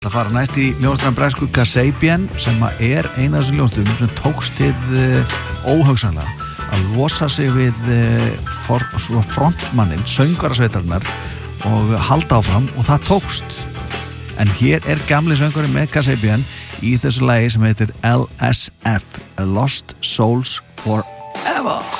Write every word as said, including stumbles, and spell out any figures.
Það fara næst í ljónstræðan bresku Kasabian sem er eina af þessum ljónstöðum sem tókst til uh, óhugsanlega að losa sig við uh, for, frontmannin, söngvarasveitarnar og halda áfram og það tókst. En hér er gamli söngvari með Kasabian í þessu lagi sem heitir L S F, A Lost Souls Forever.